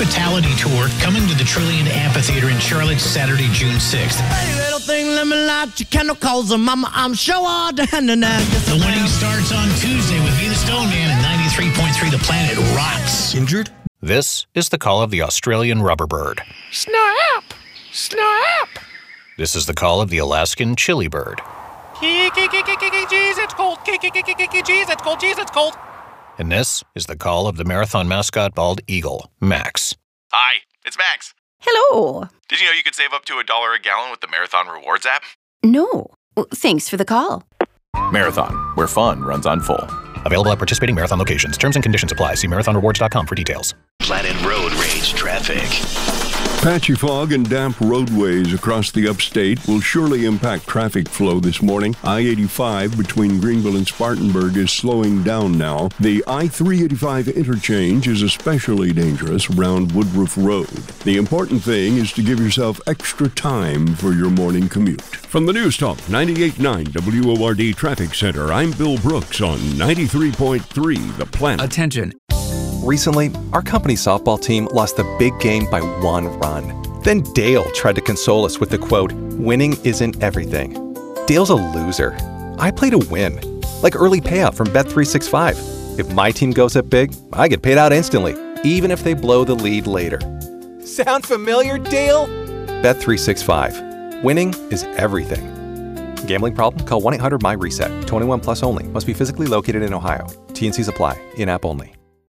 Hospitality Tour coming to the Trillium Amphitheater in Charlotte Saturday, June 6th. Hey, little thing, let me light your candle, cause mama, I'm sure all the hand and The winning starts on Tuesday with Be the Stone Man and 93.3 The Planet rocks. Injured? This is the call of the Australian rubberbird. Snap! Snap! This is the call of the Alaskan chili bird. Jeez, it's cold. Jeez, it's cold. Jeez, it's cold. And this is the call of the marathon mascot bald eagle, Max. Hi, it's Max. Hello. Did you know you could save up to $1 a gallon with the Marathon Rewards app? No. Thanks for the call. Marathon, where fun runs on full. Available at participating Marathon locations. Terms and conditions apply. See marathonrewards.com for details. Planet Road Rage traffic. Patchy fog and damp roadways across the upstate will surely impact traffic flow this morning. I-85 between Greenville and Spartanburg is slowing down now. The I-385 interchange is especially dangerous around Woodruff Road. The important thing is to give yourself extra time for your morning commute. From the News Talk 98.9 WORD Traffic Center, I'm Bill Brooks on 93.3 The Planet. Attention. Recently, our company's softball team lost the big game by 1 run. Then Dale tried to console us with the quote, "Winning isn't everything." Dale's a loser. I play to win. Like early payout from Bet365. If my team goes up big, I get paid out instantly, even if they blow the lead later. Sound familiar, Dale? Bet365. Winning is everything. Gambling problem? Call 1-800-MY-RESET. 21 plus only. Must be physically located in Ohio. T&Cs apply. In-app only.